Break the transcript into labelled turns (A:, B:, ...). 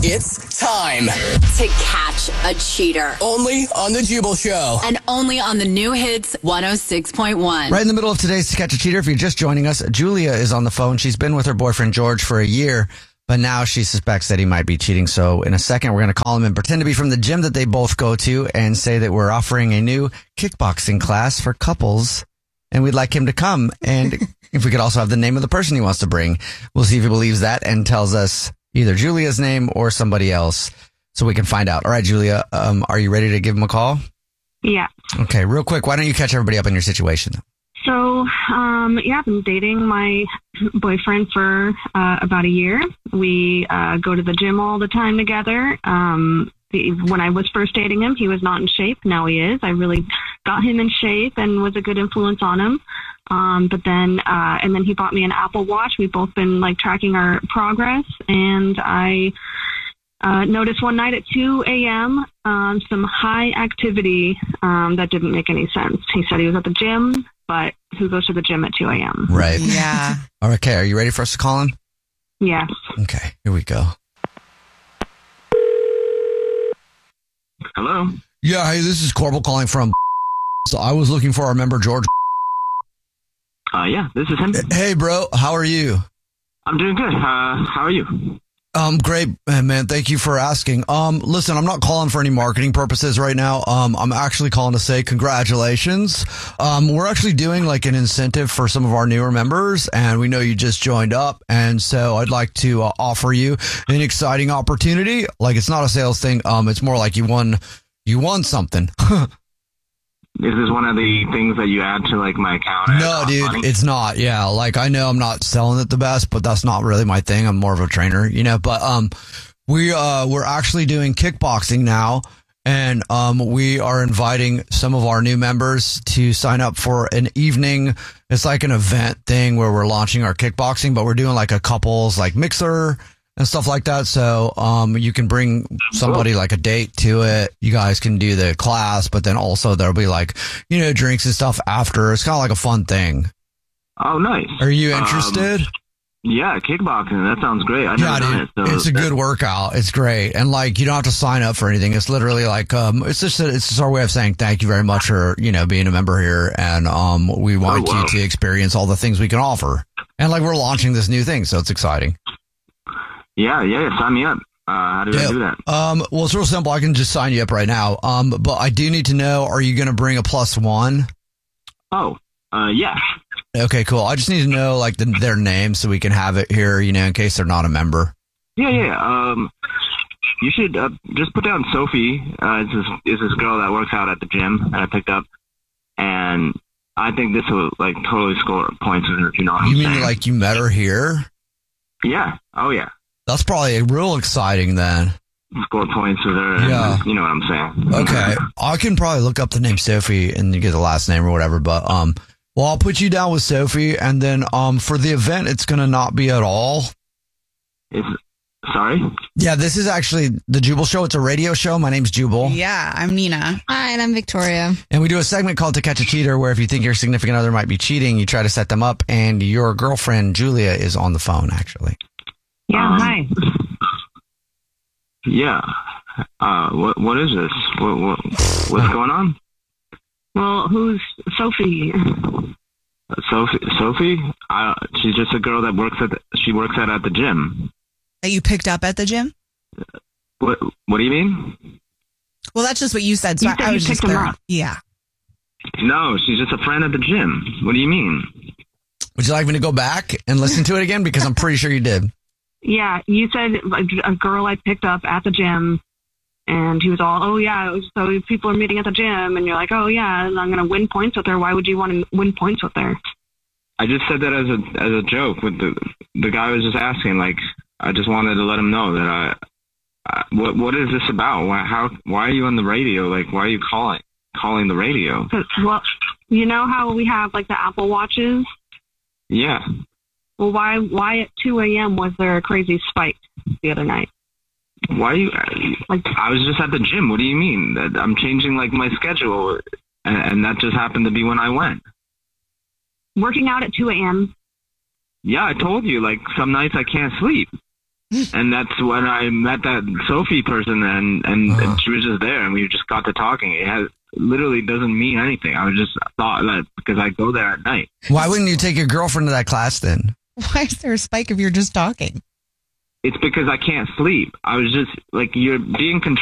A: It's time
B: to catch a cheater.
A: only on the Jubal Show.
B: And only on the new hits 106.1.
C: Right in the middle of today's To Catch a Cheater, if you're just joining us, Julia is on the phone. She's been with her boyfriend George for a year, but now she suspects that he might be cheating. So in a second, we're going to call him and pretend to be from the gym that they both go to and say that we're offering a new kickboxing class for couples. And we'd like him to come. And if we could also have the name of the person he wants to bring, we'll see if he believes that and tells us either Julia's name or somebody else so we can find out. All right, Julia, are you ready to give him a call?
D: Yeah.
C: Okay, real quick, why don't you catch everybody up on your situation?
D: So, I've been dating my boyfriend for about a year. We go to the gym all the time together. When I was first dating him, he was not in shape. Now he is. I really got him in shape and was a good influence on him. But then he bought me an Apple Watch. We've both been tracking our progress, and I noticed one night at 2 a.m. Some high activity that didn't make any sense. He said he was at the gym, but who goes to the gym at 2 a.m.?
C: Right.
E: Yeah.
C: Okay, are you ready for us to call him?
D: Yes.
C: Okay, here we go.
F: Hello?
C: Yeah, hey, this is Corbel calling from. So I was looking for our member George.
F: Yeah, this is him.
C: Hey, bro, how are you?
F: I'm doing good. How are you?
C: Great, man. Thank you for asking. Listen, I'm not calling for any marketing purposes right now. I'm actually calling to say congratulations. We're actually doing an incentive for some of our newer members, and we know you just joined up, and so I'd like to offer you an exciting opportunity. It's not a sales thing. It's more like you won something.
F: Is this one of the things that you add to my account?
C: No, dude,
F: money?
C: it's not. Yeah, I know I'm not selling it the best, but that's not really my thing. I'm more of a trainer, But we're actually doing kickboxing now, and we are inviting some of our new members to sign up for an evening. It's like an event thing where we're launching our kickboxing, but we're doing a couples mixer and stuff like that. So you can bring somebody a date to it. You guys can do the class, but then also there'll be drinks and stuff after. It's kind of like a fun thing.
F: Oh, nice.
C: Are you interested?
F: Yeah, kickboxing. That sounds great. I've never done it. So
C: it's a good workout. It's great. And you don't have to sign up for anything. It's literally it's just our way of saying thank you very much for, being a member here. And we want you to experience all the things we can offer. And we're launching this new thing, so it's exciting.
F: Yeah, sign me up. How do I do that?
C: Well, it's real simple. I can just sign you up right now. But I do need to know, are you going to bring a +1?
F: Oh, yeah.
C: Okay, cool. I just need to know their name so we can have it here, in case they're not a member.
F: Yeah. You should just put down Sophie. Is this girl that works out at the gym that I picked up, and I think this will totally score points with her. If you know what I'm saying.
C: You mean you met her here?
F: Yeah. Oh yeah.
C: That's probably real exciting then.
F: Score points with her.
C: Yeah.
F: You know what I'm saying.
C: Okay. I can probably look up the name Sophie and get the last name or whatever, but well, I'll put you down with Sophie, and then for the event, it's going to not be at all.
F: Sorry?
C: Yeah, this is actually the Jubal Show. It's a radio show. My name's Jubal.
E: Yeah, I'm Nina.
G: Hi, and I'm Victoria.
C: And we do a segment called To Catch a Cheater, where if you think your significant other might be cheating, you try to set them up, and your girlfriend, Julia, is on the phone, actually.
D: Yeah, hi.
F: Yeah. What is this? What's going on?
D: Well, who's Sophie?
F: Sophie? She's just a girl that works at the gym.
E: That you picked up at the gym?
F: What do you mean?
E: Well, that's just what you said. So
D: You said
E: I was
D: you
E: just
D: picked him
E: clear.
D: up.
E: Yeah.
F: No, she's just a friend at the gym. What do you mean?
C: Would you like me to go back and listen to it again? Because I'm pretty sure you did.
D: Yeah, you said a girl I picked up at the gym, and he was all, oh yeah, so people are meeting at the gym, and you're like, oh yeah, and I'm going to win points with her. Why would you want to win points with her?
F: I just said that as a joke. With the guy was just asking, I just wanted to let him know that what is this about? Why are you on the radio? Why are you calling the radio?
D: Well, you know how we have the Apple Watches?
F: Yeah.
D: Well, why at 2 a.m. was there a crazy spike the other night?
F: Why you? I was just at the gym. What do you mean? I'm changing my schedule, and that just happened to be when I went.
D: Working out at 2 a.m.
F: Yeah, I told you. Some nights I can't sleep. And that's when I met that Sophie person, and she was just there, and we just got to talking. Literally doesn't mean anything. I was just thought that because I go there at night.
C: Why wouldn't you take your girlfriend to that class then?
E: Why is there a spike if you're just talking?
F: It's because I can't sleep. I was just like, you're being controlled.